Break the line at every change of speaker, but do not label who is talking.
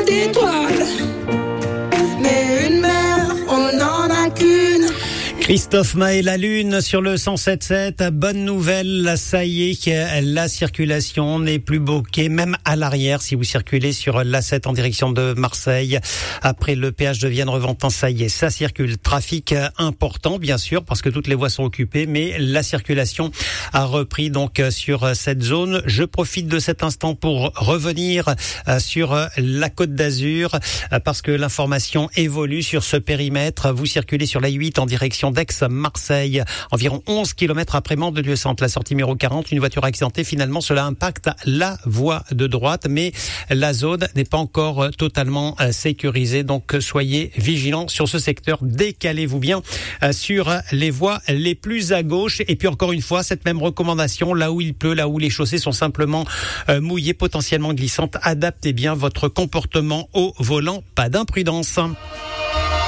d'étoiles. Mais une mer, on n'en a qu'une.
Christophe Maé, la Lune sur le 107.7. Bonne nouvelle, ça y est, la circulation n'est plus bloquée, même à l'arrière, si vous circulez sur l'A7 en direction de Marseille. Après le péage de Vienne-Reventin, ça y est, ça circule. Trafic important, bien sûr, parce que toutes les voies sont occupées, mais la circulation a repris donc sur cette zone. Je profite de cet instant pour revenir sur la Côte d'Azur, parce que l'information évolue sur ce périmètre. Vous circulez sur la 8 en direction d'Aix-Marseille, environ 11 km après Mans-de-Lieu-Centre, la sortie numéro 40, une voiture accidentée. Finalement, cela impacte la voie de droite, mais la zone n'est pas encore totalement sécurisée, donc soyez vigilants sur ce secteur. Décalez-vous bien sur les voies les plus à gauche. Et puis encore une fois, cette même recommandation, là où il pleut, là où les chaussées sont simplement mouillées, potentiellement glissantes, adaptez bien votre comportement au volant. Pas d'imprudence.